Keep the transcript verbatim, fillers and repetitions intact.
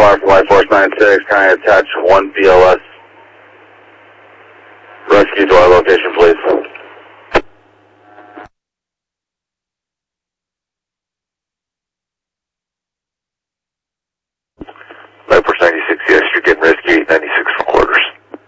Bar Flight Force nine six, can I attach one B L S? Rescue, do I